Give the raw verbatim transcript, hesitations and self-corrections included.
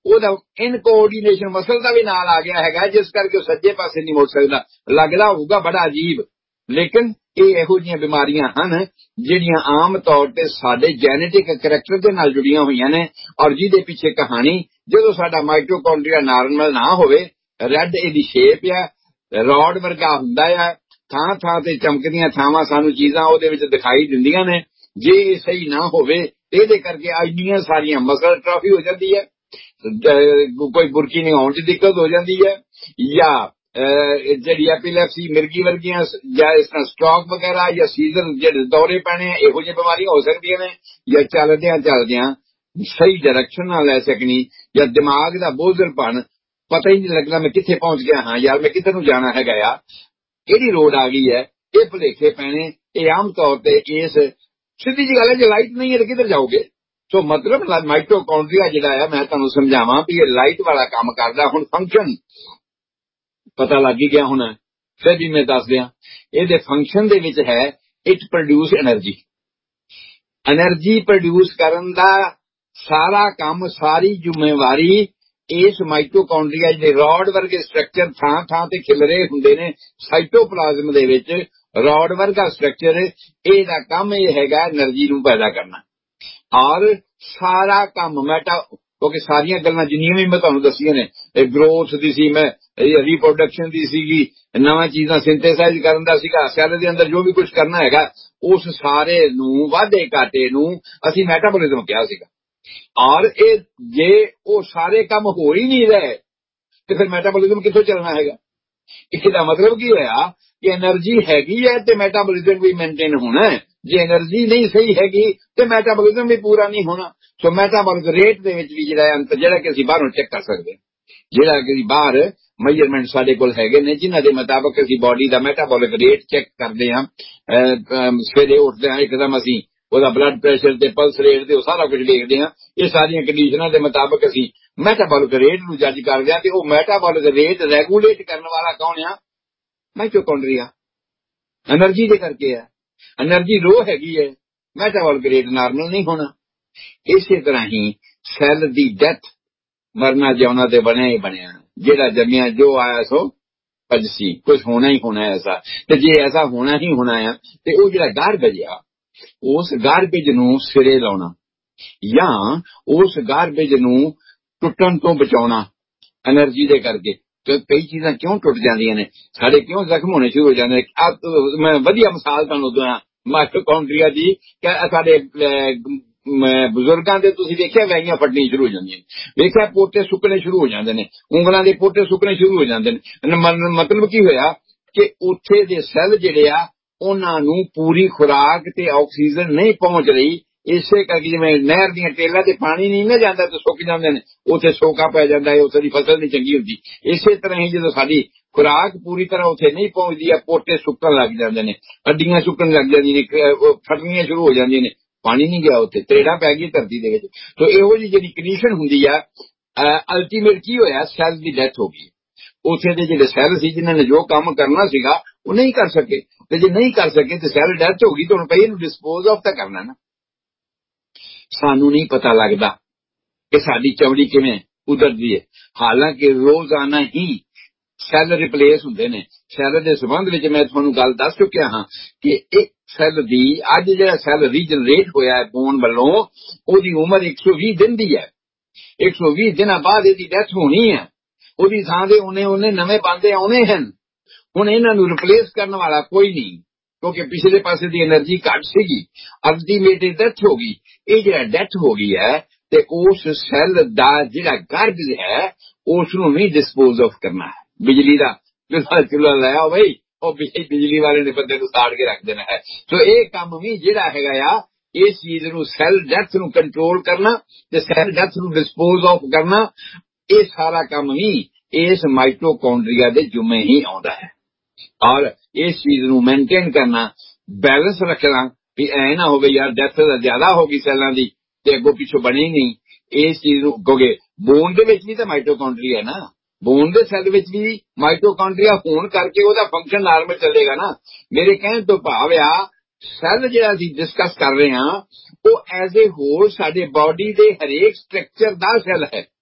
ਉਹਦਾ ਇਨਕੋਆਰਡੀਨੇਸ਼ਨ ਮਸਲ ਦਾ ਵੀ ਨਾਲ ਆ ਗਿਆ ਹੈਗਾ, ਜਿਸ ਕਰਕੇ ਉਹ ਸੱਜੇ ਪਾਸੇ ਨਹੀਂ ਮੁੜ ਸਕਦਾ। ਲੱਗਦਾ ਹੋਊਗਾ ਬੜਾ ਅਜੀਬ, ਲੇਕਿਨ ਇਹ ਇਹੋ ਜਿਹੀਆਂ ਬਿਮਾਰੀਆਂ ਹਨ ਜਿਹੜੀਆਂ ਆਮ ਤੌਰ ਤੇ ਸਾਡੇ ਜੈਨੇਟਿਕ ਕਰੈਕਟਰ ਦੇ ਨਾਲ ਜੁੜੀਆਂ ਹੋਈਆਂ ਨੇ, ਔਰ ਜਿਹਦੇ ਪਿੱਛੇ ਕਹਾਣੀ, ਜਦੋਂ ਸਾਡਾ ਮਾਈਟੋਕੌਂਡਰੀਆ ਨਾਰਮਲ ਨਾ ਹੋਵੇ, ਰੈੱਡ ਇਹਦੀ ਸ਼ੇਪ ਆ, ਰੋਡ ਵਰਗਾ ਹੁੰਦਾ ਆ, ਥਾਂ ਥਾਂ ਤੇ ਚਮਕਦੀਆਂ ਥਾਵਾਂ ਸਾਨੂੰ ਚੀਜ਼ਾਂ ਉਹਦੇ ਵਿੱਚ ਦਿਖਾਈ ਦਿੰਦੀਆਂ ਨੇ। ਜੇ ਇਹ ਸਹੀ ਨਾ ਹੋਵੇ ਤੇ ਇਹਦੇ ਕਰਕੇ ਇੰਨੀਆਂ ਸਾਰੀਆਂ ਮਸਲ ਟ੍ਰੋਫੀ ਹੋ ਜਾਂਦੀ ਹੈ, ਕੋਈ ਬੁਰਕੀ ਨਹੀਂ ਹੋਣ 'ਚ ਦਿੱਕਤ ਹੋ ਜਾਂਦੀ ਹੈ, ਜਾਂ ਜਿਹੜੀ ਐਪੀਲੈਪਸੀ, ਮਿਰਗੀ ਵਰਗੀਆਂ, ਜਾਂ ਇਸ ਤਰ੍ਹਾਂ ਸਟ੍ਰੋਕ ਵਗੈਰਾ, ਜਾਂ ਸੀਜ਼ਰ ਜਿਹੜੇ ਦੌਰੇ ਪੈਣੇ, ਇਹੋ ਜਿਹੀਆਂ ਬਿਮਾਰੀਆਂ ਹੋ ਸਕਦੀਆਂ ਨੇ। ਜਾਂ ਚੱਲਦਿਆਂ ਚੱਲਦਿਆਂ ਸਹੀ ਡਾਇਰੈਕਸ਼ਨ ਨਾਲ ਲੈ ਸਕਣੀ, ਜਾਂ ਦਿਮਾਗ ਦਾ ਬੋਝਲਪਣ, ਪਤਾ ਹੀ ਨਹੀਂ ਲੱਗਦਾ ਮੈਂ ਕਿੱਥੇ ਪਹੁੰਚ ਗਿਆ ਹਾਂ, ਯਾਰ ਮੈਂ ਕਿੱਧਰ ਨੂੰ ਜਾਣਾ ਹੈਗਾ ਆ, ਕਿਹੜੀ ਰੋਡ ਆ ਗਈ ਹੈ, ਇਹ ਭੁਲੇਖੇ ਪੈਣੇ, ਇਹ ਆਮ ਤੌਰ ਤੇ ਇਸ ਸਿੱਧੀ ਜਿਹੀ ਗੱਲ ਹੈ, ਜੇ ਲਾਈਟ ਨਹੀਂ ਹੈ ਤਾਂ ਕਿੱਧਰ ਜਾਓਗੇ। ਸੋ ਮਤਲਬ ਮਾਈਟੋਕੌਂਡਰੀਆ ਜਿਹੜਾ ਆ, ਮੈਂ ਤੁਹਾਨੂੰ ਸਮਝਾਵਾਂ ਵੀ ਇਹ ਲਾਈਟ ਵਾਲਾ ਕੰਮ ਕਰਦਾ। ਹੁਣ ਫੰਕਸ਼ਨ ਪਤਾ ਲੱਗ ਹੀ ਗਿਆ ਹੋਣਾ, ਫਿਰ ਵੀ ਮੈਂ ਦੱਸ ਦਿਆਂ। ਇਹਦੇ ਫੰਕਸ਼ਨ ਦੇ ਵਿੱਚ ਹੈ, it produce energy. Energy produce ਕਰਨ ਦਾ ਸਾਰਾ ਕੰਮ, ਸਾਰੀ ਜ਼ਿੰਮੇਵਾਰੀ ਇਸ ਮਾਈਟੋਕੌਂਡਰੀਆ ਜਿਹੜੇ ਰੋਡ ਵਰਗੇ ਸਟਰਕਚਰ ਥਾਂ ਥਾਂ ਤੇ ਖਿਲਰੇ ਹੁੰਦੇ ਨੇ ਸਾਈਟੋਪਲਾਜ਼ਮ ਦੇ ਵਿੱਚ, ਰੋਡ ਵਰਗਾ ਸਟਰਕਚਰ, ਇਹਦਾ ਕੰਮ ਇਹ ਹੈਗਾ એનર્ਜੀ ਨੂੰ ਪੈਦਾ ਕਰਨਾ। ਔਰ ਸਾਰਾ ਕੰਮ ਮੈਟਾ, ਕਿਉਂਕਿ ਸਾਰੀਆਂ ਗੱਲਾਂ ਜਿੰਨੀਆਂ ਵੀ ਮੈਂ ਤੁਹਾਨੂੰ ਦੱਸੀਆਂ ਨੇ, ਗਰੋਥ ਦੀ ਸੀ, ਮੈਂ ਰੀਪਰੋਡਕਸ਼ਨ ਦੀ ਸੀਗੀ, ਨਵਾਂ ਚੀਜ਼ਾਂ ਸਿੰਥੇਸਾਈਜ਼ ਕਰਨ ਦਾ ਸੀਗਾ, ਸੈੱਲ ਦੇ ਅੰਦਰ ਜੋ ਵੀ ਕੁਝ ਕਰਨਾ ਹੈਗਾ, ਉਸ ਸਾਰੇ ਨੂੰ, ਵਾਧੇ ਘਾਟੇ ਨੂੰ ਅਸੀਂ ਮੈਟਾਬੋਲਿਜ਼ਮ ਕਿਹਾ ਸੀਗਾ। ਔਰ ਇਹ ਜੇ ਉਹ ਸਾਰੇ ਕੰਮ ਹੋ ਹੀ ਨਹੀਂ ਰਹੇ ਤੇ ਫਿਰ ਮੈਟਾਬੋਲਿਜ਼ਮ ਕਿੱਥੋਂ ਚੱਲਣਾ ਹੈਗਾ। ਇਹਦਾ ਮਤਲਬ ਕੀ ਹੋਇਆ ਕਿ એનર્ਜੀ ਹੈਗੀ ਹੈ ਤੇ ਮੈਟਾਬੋਲਿਜ਼ਮ ਵੀ ਮੇਨਟੇਨ ਹੋਣਾ ਹੈ। ਜੇ એનર્ਜੀ ਨਹੀਂ ਸਹੀ ਹੈਗੀ ਤੇ ਮੈਟਾਬੋਲਿਜ਼ਮ ਵੀ ਪੂਰਾ ਨਹੀਂ ਹੋਣਾ। ਸੋ ਮੈਟਾਬੋਲਿਕ ਰੇਟ ਦੇ ਵਿੱਚ ਵੀ ਜਿਹੜਾ ਅੰਤਰ, ਜਿਹੜਾ ਕਿ ਅਸੀਂ ਬਾਹਰੋਂ ਚੈੱਕ ਕਰ ਸਕਦੇ ਹਾਂ, ਜਿਹੜਾ ਕਿ ਬਾਹਰ ਮੈਜ਼ਰਮੈਂਟ ਸਾਡੇ ਕੋਲ ਹੈਗੇ ਨੇ, ਜਿਨ੍ਹਾਂ ਦੇ ਮੁਤਾਬਕ ਅਸੀਂ ਬਾਡੀ ਦਾ ਮੈਟਾਬੋਲਿਕ ਰੇਟ ਚੈੱਕ ਕਰਦੇ ਹਾਂ। ਸਵੇਰੇ ਉੱਠਦੇ ਹਾਂ ਇੱਕਦਮ ਅਸੀਂ ਉਹਦਾ ਬਲੱਡ ਪ੍ਰੈਸ਼ਰ ਤੇ ਪਲਸ ਰੇਟ ਤੇ ਉਹ ਸਾਰਾ ਕੁਝ ਦੇਖਦੇ ਹਾਂ। ਇਹ ਸਾਰੀਆਂ ਕੰਡੀਸ਼ਨਾਂ ਦੇ ਮੁਤਾਬਕ ਅਸੀਂ ਮੈਟਾਬੋਲਿਕ ਰੇਟ ਨੂੰ ਜੱਜ ਕਰਦੇ ਹਾਂ, ਤੇ ਉਹ ਮੈਟਾਬੋਲਿਕ ਰੇਟ ਰੈਗੂਲੇਟ ਕਰਨ ਵਾਲਾ ਕੌਣ ਆ? ਮਾਈਟੋਕੌਂਡਰੀਆ। એનર્ਜੀ ਦੇ ਕਰਕੇ ਹੈ, એનર્ਜੀ ਲੋ ਹੈਗੀ ਹੈ, ਮੈਟਾਬੋਲਿਕ ਰੇਟ ਨਾਰਮਲ ਨਹੀਂ ਹੋਣਾ। ਇਸੇ ਤਰ੍ਹਾਂ ਹੀ ਸੈੱਲ ਦੀ ਡੈਥ, ਮਰਨਾ ਜਿਉਣਾ ਤੇ ਬਣਿਆ ਹੀ ਬਣਿਆ, ਜਿਹੜਾ ਜੰਮਿਆ ਜੋ ਆਇਆ ਸੋ ਭਜਸੀ, ਕੁਝ ਹੋਣਾ ਹੀ ਹੋਣਾ ਐਸਾ। ਤੇ ਜੇ ਐਸਾ ਹੋਣਾ ਹੀ ਹੋਣਾ ਆ ਤੇ ਉਹ ਜਿਹੜਾ ਗਾਰਬੇਜ ਆ, ਉਸ ਗਾਰਬੇਜ ਨੂੰ ਸਿਰੇ ਲਾਉਣਾ ਜਾਂ ਉਸ ਗਾਰਬੇਜ ਨੂੰ ਟੁੱਟਣ ਤੋਂ ਬਚਾਉਣਾ એનર્ਜੀ ਦੇ ਕਰਕੇ। ਤੇ ਕਈ ਚੀਜ਼ਾਂ ਕਿਉਂ ਟੁੱਟ ਜਾਂਦੀਆਂ ਨੇ, ਸਾਡੇ ਕਿਉਂ ਜ਼ਖਮ ਹੋਣੇ ਸ਼ੁਰੂ ਹੋ ਜਾਂਦੇ ਨੇ। ਮੈਂ ਵਧੀਆ ਮਿਸਾਲ ਤੁਹਾਨੂੰ ਦਵਾਂ ਮਾਈਟੋਕੌਂਡਰੀਆ ਦੀ, ਸਾਡੇ ਬਜ਼ੁਰਗਾਂ ਦੇ ਤੁਸੀਂ ਵੇਖਿਆ ਵੈਗੀਆਂ ਫਟਣੀਆਂ ਸ਼ੁਰੂ ਹੋ ਜਾਂਦੀਆਂ ਨੇ, ਵੇਖਿਆ ਪੋਟੇ ਸੁੱਕਣੇ ਸ਼ੁਰੂ ਹੋ ਜਾਂਦੇ ਨੇ, ਉਂਗਲਾਂ ਦੇ ਪੋਟੇ ਸੁੱਕਣੇ ਸ਼ੁਰੂ ਹੋ ਜਾਂਦੇ ਨੇ। ਮਤਲਬ ਕੀ ਹੋਇਆ ਕਿ ਉੱਥੇ ਦੇ ਸੈੱਲ ਜਿਹੜੇ ਆ ਉਹਨਾਂ ਨੂੰ ਪੂਰੀ ਖੁਰਾਕ ਤੇ ਆਕਸੀਜਨ ਨਹੀਂ ਪਹੁੰਚ ਰਹੀ। ਇਸੇ ਕਰਕੇ ਜਿਵੇਂ ਨਹਿਰ ਦੀਆਂ ਟੇਲਾਂ ਤੇ ਪਾਣੀ ਨਹੀਂ ਨਾ ਜਾਂਦਾ ਤੇ ਸੁੱਕ ਜਾਂਦੇ ਨੇ, ਉੱਥੇ ਸੋਕਾ ਪੈ ਜਾਂਦਾ ਹੈ, ਉੱਥੇ ਦੀ ਫਸਲ ਨਹੀਂ ਚੰਗੀ ਹੁੰਦੀ। ਇਸੇ ਤਰ੍ਹਾਂ ਹੀ ਜਦੋਂ ਸਾਡੀ ਖੁਰਾਕ ਪੂਰੀ ਤਰ੍ਹਾਂ ਉੱਥੇ ਨਹੀਂ ਪਹੁੰਚਦੀ ਆ, ਪੋਟੇ ਸੁੱਕਣ ਲੱਗ ਜਾਂਦੇ ਨੇ, ਹੱਡੀਆਂ ਸੁੱਕਣ ਲੱਗ ਜਾਂਦੀਆਂ ਨੇ, ਫਟਣੀਆਂ ਸ਼ੁਰੂ ਹੋ ਜਾਂਦੀਆਂ ਨੇ, ਪਾਣੀ ਨਹੀਂ ਗਿਆ, ਉੱਥੇ ਤਰੇੜਾ ਪੈ ਗਈ ਧਰਤੀ ਦੇ ਵਿੱਚ। ਸੋ ਇਹੋ ਜਿਹੀ ਜਿਹੜੀ ਕੰਡੀਸ਼ਨ ਹੁੰਦੀ ਆ, ਅਲਟੀਮੇਟ ਕੀ ਹੋਇਆ, ਸੈੱਲ ਦੀ ਡੈਥ ਹੋ ਗਈ। ਉੱਥੇ ਦੇ ਜਿਹੜੇ ਸੈੱਲ ਸੀ ਜਿਨ੍ਹਾਂ ਨੇ ਜੋ ਕੰਮ ਕਰਨਾ ਸੀਗਾ ਉਹ ਨਹੀਂ ਕਰ ਸਕੇ, ਤੇ ਜੇ ਨਹੀਂ ਕਰ ਸਕੇ ਤੇ ਸੈੱਲ ਡੈਥ ਹੋ ਗਈ, ਤਾਂ ਹੁਣ ਪਈ ਇਹਨੂੰ ਡਿਸਪੋਜ਼ ਆਫ ਤਾਂ ਕਰਨਾ ਨਾ। ਸਾਨੂੰ ਨਹੀਂ ਪਤਾ ਲੱਗਦਾ ਕਿ ਸਾਡੀ ਚਮੜੀ ਕਿਵੇਂ ਉਤਰਦੀ ਹੈ, ਹਾਲਾਂਕਿ ਰੋਜ਼ਾਨਾ ਹੀ ਸੈੱਲ ਰਿਪਲੇਸ ਹੁੰਦੇ ਨੇ। ਸੈੱਲ ਦੇ ਸੰਬੰਧ ਵਿੱਚ ਮੈਂ ਤੁਹਾਨੂੰ ਗੱਲ ਦੱਸ ਚੁੱਕਿਆ ਹਾਂ ਕਿ ਇੱਕ ਸੈੱਲ ਦੀ, ਅੱਜ ਜਿਹੜਾ ਸੈੱਲ ਰੀਜਨਰੇਟ ਹੋਇਆ ਹੈ ਬੋਨ ਵੱਲੋਂ, ਉਹਦੀ ਉਮਰ ਇੱਕ ਸੌ ਵੀਹ ਦਿਨ ਦੀ ਹੈ। ਇੱਕ ਸੌ ਵੀਹ ਦਿਨਾਂ ਬਾਅਦ ਇਹਦੀ ਡੈਥ ਹੋਣੀ ਹੈ। ਉਹਦੀ ਥਾਂ ਦੇ ਉਹਨੇ ਉਹਨੇ ਨਵੇਂ ਬੰਦੇ ਆਉਣੇ ਹਨ। ਹੁਣ ਇਹਨਾਂ ਨੂੰ ਰਿਪਲੇਸ ਕਰਨ ਵਾਲਾ ਕੋਈ ਨਹੀਂ, ਕਿਉਂਕਿ ਪਿਛਲੇ ਪਾਸੇ ਦੀ એનર્ਜੀ ਘੱਟ ਸੀਗੀ, ਅਲਟੀਮੇਟ ਡੈਥ ਹੋ ਗਈ। ਇਹ ਜਿਹੜਾ ਡੈਥ ਹੋ ਗਈ ਹੈ ਤੇ ਉਸ ਸੈੱਲ ਦਾ ਜਿਹੜਾ ਗਾਰਬੇਜ ਹੈ ਉਸ ਨੂੰ ਵੀ ਡਿਸਪੋਜ਼ ਆਫ ਕਰਨਾ ਹੈ। ਬਿਜਲੀ ਦਾ ਚੁੱਲ੍ਹਾ ਲਾਇਆ ਬਈ, ਉਹ ਬਿਜਲੀ ਵਾਲੇ ਨੇ ਬੰਦੇ ਨੂੰ ਸਾੜ ਕੇ ਰੱਖ ਦੇਣਾ ਹੈ। ਸੋ ਇਹ ਕੰਮ ਵੀ ਜਿਹੜਾ ਹੈਗਾ ਆ, ਇਸ ਚੀਜ਼ ਨੂੰ, ਸੈੱਲ ਡੈਥ ਨੂੰ ਕੰਟਰੋਲ ਕਰਨਾ ਤੇ ਸੈੱਲ ਡੈਥ ਨੂੰ ਡਿਸਪੋਜ਼ ਆਫ ਕਰਨਾ, ਇਹ ਸਾਰਾ ਕੰਮ ਵੀ ਇਸ ਮਾਈਟੋਕੌਂਡਰੀਆ ਦੇ ਜੁਮੇ ਹੀ ਆਉਂਦਾ ਹੈ। ਔਰ ਇਸ ਚੀਜ਼ ਨੂੰ ਮੇਨਟੇਨ ਕਰਨਾ, ਬੈਲੈਂਸ ਰੱਖਣਾ ਵੀ ਐ ਨਾ ਹੋਵੇ ਯਾਰ ਡੈਥ ਜ਼ਿਆਦਾ ਹੋ ਗਈ ਸੈੱਲਾਂ ਦੀ ਤੇ ਅੱਗੋਂ ਪਿੱਛੋਂ ਬਣੀ ਹੀ ਨਹੀਂ। ਇਸ ਚੀਜ਼ ਨੂੰ, ਕਿਉਂਕਿ ਬੋਨ ਦੇ ਵਿੱਚ ਵੀ ਤਾਂ ਮਾਈਟੋਕੌਂਡਰੀਆ ਹੈ ਨਾ, ਬੋਨ ਦੇ ਸੈੱਲ ਵਿੱਚ ਵੀ ਮਾਈਟੋਕੌਂਡਰੀਆ ਹੋਣ ਕਰਕੇ ਉਹਦਾ ਫੰਕਸ਼ਨ ਨਾਰਮਲ ਚੱਲੇਗਾ ਨਾ। ਮੇਰੇ ਕਹਿਣ ਤੋਂ ਭਾਵ ਆ, ਸੈੱਲ ਜਿਹੜਾ ਅਸੀਂ ਡਿਸਕਸ ਕਰ ਰਹੇ ਹਾਂ ਉਹ ਐਜ਼ ਏ ਹੋਲ ਸਾਡੇ ਬਾਡੀ ਦੇ ਹਰੇਕ ਸਟਰਕਚਰ ਦਾ ਸੈੱਲ ਹੈ।